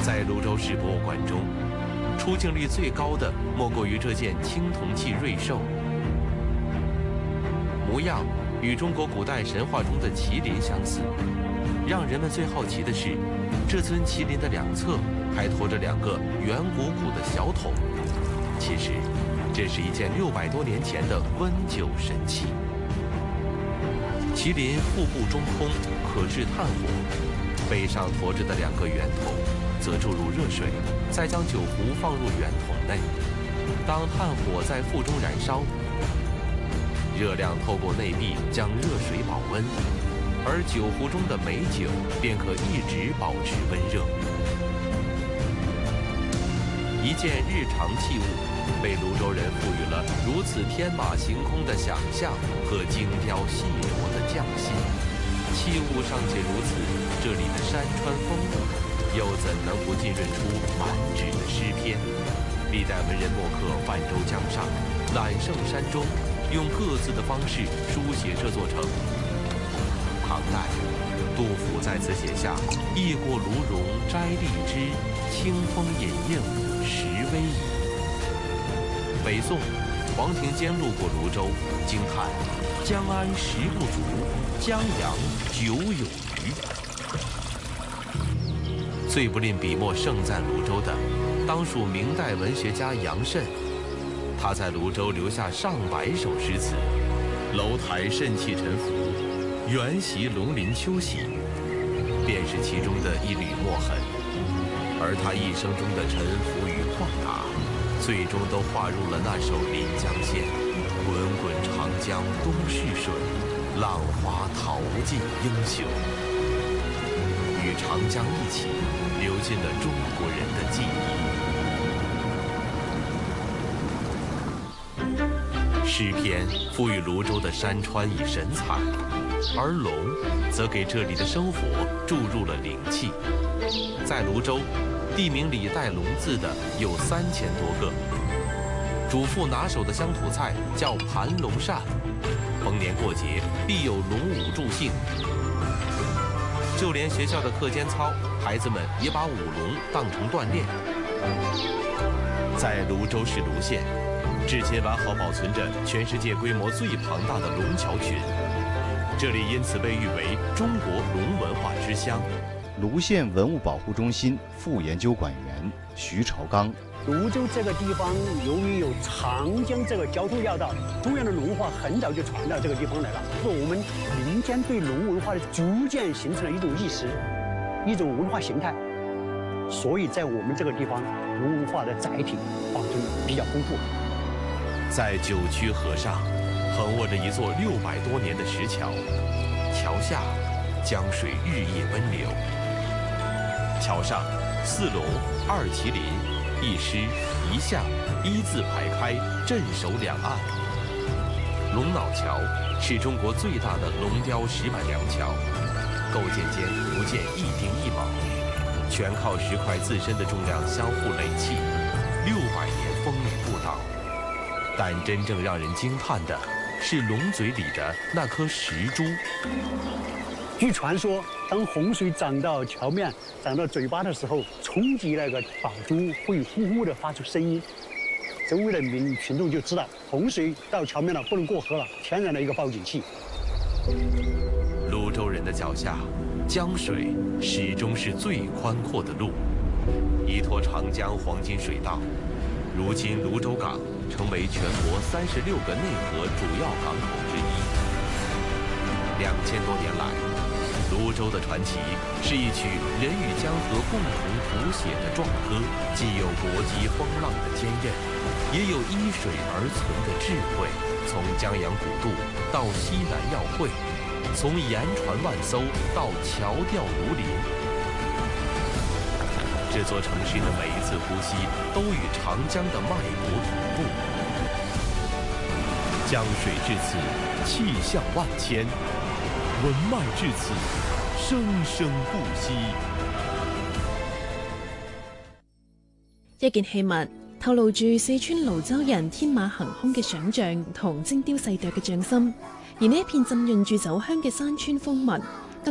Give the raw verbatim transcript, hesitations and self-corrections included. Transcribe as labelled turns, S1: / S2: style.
S1: 在泸州市博物馆中，出镜率最高的莫过于这件青铜器瑞兽，模样与中国古代神话中的麒麟相似。让人们最好奇的是，这尊麒麟的两侧还驮着两个圆鼓鼓的小桶。其实，这是一件六百多年前的温酒神器。麒麟腹部中空，可制炭火，背上驮着的两个圆筒则注入热水，再将酒壶放入圆筒内。当炭火在腹中燃烧，热量透过内壁将热水保温，而酒壶中的美酒便可一直保持温热。一件日常器物，被泸州人赋予了如此天马行空的想象和精雕细琢的匠心。器物尚且如此，这里的山川风物又怎能不浸润出满纸的诗篇？历代文人墨客泛舟江上，揽胜山中，用各自的方式书写这座城。唐代，杜甫在此写下“驿过卢荣摘荔枝，清风引映时微移”。北宋，黄庭坚路过泸州，惊叹“江安食不足，江洋酒有余”。最不吝笔墨盛赞泸州的，当属明代文学家杨慎。他在泸州留下上百首诗词：“楼台肾气沉浮，缘席龙鳞秋喜”，便是其中的一缕墨痕。而他一生中的沉浮与旷达，最终都化入了那首《临江仙》：“滚滚长江东逝水，浪花淘尽英雄”，与长江一起流进了中国人的记忆。诗篇赋予泸州的山川以神采，而龙则给这里的生活注入了灵气。在泸州，地名里带龙字的有三千多个。主妇拿手的乡土菜叫盘龙扇，逢年过节必有龙舞助兴。就连学校的课间操，孩子们也把舞龙当成锻炼。在泸州市泸县，至今完好保存着全世界规模最庞大的龙桥群，这里因此被誉为中国龙文化之乡。
S2: 泸县文物保护中心副研究馆员徐朝刚：
S3: 泸州这个地方，由于有长江这个交通要道，中原的龙化很早就传到这个地方来了。是我们民间对龙文化的逐渐形成了一种意识，一种文化形态。所以在我们这个地方，龙文化的载体保存比较丰富。
S1: 在九曲河上，横卧着一座六百多年的石桥，桥下江水日夜奔流。桥上四龙、二麒麟、一狮一象一字排开，镇守两岸。龙脑桥是中国最大的龙雕石板梁桥，构建间不见一丁一卯，全靠石块自身的重量相互垒砌，六百年风雨不倒。但真正让人惊叹的是龙嘴里的那颗石珠。
S3: 据传说，当洪水涨到桥面、涨到嘴巴的时候，冲击那个宝珠会呼呼地发出声音。周围的民群众就知道洪水到桥面了，不能过河了，天然的一个报警器。
S1: 泸州人的脚下，江水始终是最宽阔的路，依托长江黄金水道。如今泸州港成为全国三十六个内河主要港口之一。两千多年来，泸州的传奇是一曲人与江河共同谱写的壮歌，既有搏击风浪的坚韧，也有依水而存的智慧。从江洋古渡到西南要会，从盐船万艘到桥吊如林，这座城市的每一次呼吸都与长江的脉搏同步。江水至此，气象万千；文脉至此，生生不息。
S4: 一件器物透露住四川瀘州人天馬行空嘅想像同精雕細琢嘅匠心，而呢一片浸潤住酒香嘅山川風物，